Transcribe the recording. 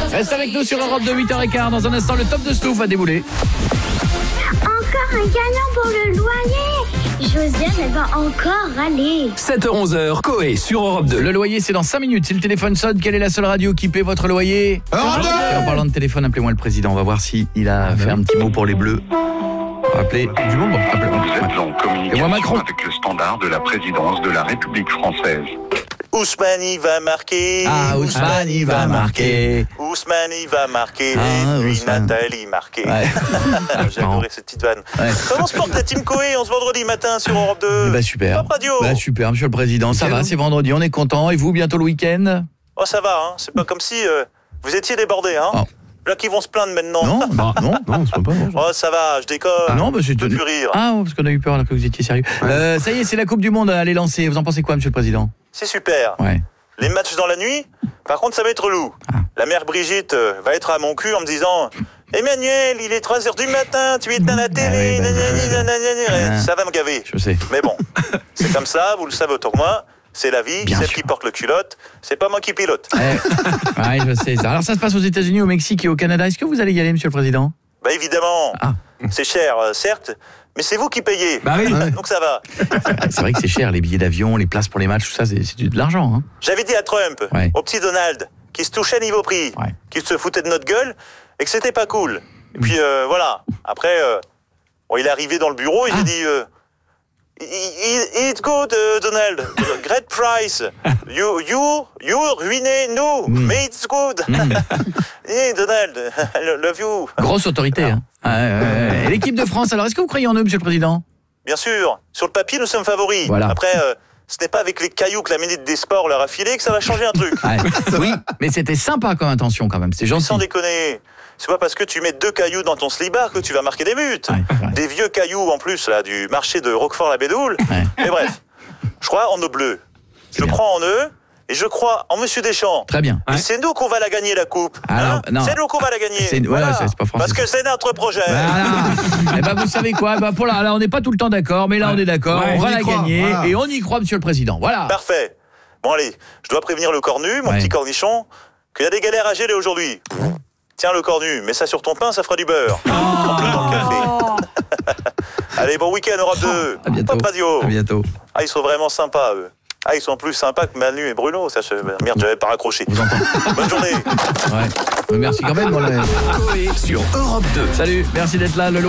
Reste avec nous sur Europe 2, 8h15. Dans un instant, le top de Stouff va débouler. Encore un gagnant pour le loyer. Josiane, elle va encore aller. 7h-11h, Coé sur Europe 2. Le loyer, c'est dans 5 minutes. Si le téléphone sonne, quelle est la seule radio qui paie votre loyer? Europe 2. Et en parlant de téléphone, appelez-moi le président. On va voir s'il a fait un petit mot pour les Bleus. On va appeler du monde. Vous êtes en communication Et moi, Macron. avec le standard de la présidence de la République française. Ousmane, il va marquer. Ah, Ousmane, il va marquer. Ousmane, il va marquer. Ah, Et puis Ousmane. Nathalie marquer. Ouais. J'ai adoré cette petite vanne. Ouais. Comment se porte la team Coé en ce vendredi matin sur Europe 2? Bah super. Top Radio. Bah super, monsieur le président. Ça va, c'est vendredi, on est content. Et vous, bientôt le week-end? Oh, ça va, hein. C'est pas comme si vous étiez débordés, hein. Oh. Là, qui vont se plaindre maintenant. Non, bah, non, c'est pas bon. Oh, ça va, je déconne. Ah non, bah, c'est Je peux plus rire. Ah, parce qu'on a eu peur alors que vous étiez sérieux. Ça y est, c'est la Coupe du Monde à aller lancer. Vous en pensez quoi, monsieur le président? C'est super. Ouais. Les matchs dans la nuit, par contre, ça va être relou. Ah. La mère Brigitte va être à mon cul en me disant « Emmanuel, il est 3h du matin, tu éteins la télé, oui, nanani. Ça va me gaver. » Je sais. Mais bon, c'est comme ça, vous le savez autant que moi, c'est la vie, Bien celle sûr. qui porte le culotte, c'est pas moi qui pilote. Ouais, je sais. Alors ça se passe aux États-Unis, au Mexique et au Canada. Est-ce que vous allez y aller, monsieur le président? Bah évidemment, Ah. c'est cher, certes, mais c'est vous qui payez. Bah oui. Donc ça va. C'est vrai que c'est cher, les billets d'avion, les places pour les matchs, tout ça, c'est de l'argent. Hein. J'avais dit à Trump, Ouais. au petit Donald, qui se touchait niveau prix, Ouais. qui se foutait de notre gueule, et que c'était pas cool. Et puis voilà, après, bon, il est arrivé dans le bureau, et j'ai dit... It's good, Donald. Great price. You ruinez nous, mais it's good. Hey, Donald, I love you. Grosse autorité. Hein. Et l'équipe de France, alors est-ce que vous croyez en eux, monsieur le président? Bien sûr, sur le papier, nous sommes favoris. Voilà. Après, ce n'est pas avec les cailloux que la ministre des Sports leur a filé que ça va changer un truc. Ouais. Oui, mais c'était sympa comme intention quand même, c'est gentil. Sans déconner. C'est pas parce que tu mets 2 cailloux dans ton slibard que tu vas marquer des buts. Ouais. Des vieux cailloux en plus là du marché de Roquefort-la-Bédoule. Ouais. Mais bref, je crois en nos bleus. Je bien. crois en eux et je crois en Monsieur Deschamps. Très bien. Et c'est nous qu'on va la gagner la coupe. Alors, non. C'est nous qu'on va la gagner. C'est- ouais, c'est pas français. Parce que c'est notre projet. Voilà. Et ben vous savez quoi? Ben pour là, on n'est pas tout le temps d'accord, mais là on est d'accord, Ouais, on va on y la croit, gagner voilà. et on y croit, monsieur le président. Voilà. Parfait. Bon allez, je dois prévenir le cornu, mon Ouais. petit cornichon, qu'il y a des galères à gérer aujourd'hui. Tiens le cornu, mets ça sur ton pain, ça fera du beurre. Trempe-le dans le café. Allez, bon week-end Europe 2. À bientôt. Pop Radio. À bientôt. Ah, ils sont vraiment sympas, eux. Ah, ils sont plus sympas que Manu et Bruno. Ça, merde, j'avais pas raccroché. Bonne journée. Ouais. Merci quand même. Coé sur Europe 2. Salut, merci d'être là. Le